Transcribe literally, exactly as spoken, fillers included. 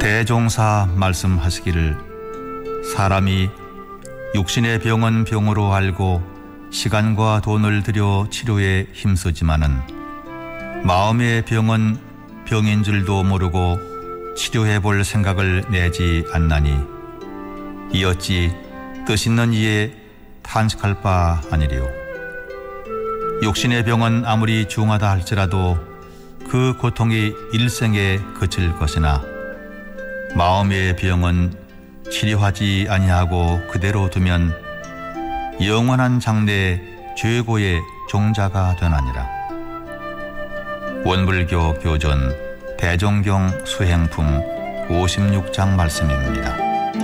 대종사 말씀하시기를 사람이 육신의 병은 병으로 알고 시간과 돈을 들여 치료에 힘쓰지만은 마음의 병은 병인 줄도 모르고 치료해 볼 생각을 내지 않나니 이 어찌 뜻있는 이에 탄식할 바 아니리요. 육신의 병은 아무리 중하다 할지라도 그 고통이 일생에 그칠 것이나 마음의 병은 치료하지 아니하고 그대로 두면 영원한 장래의 최고의 종자가 되나니라. 원불교 교전 대종경 수행품 오십육 장 말씀입니다.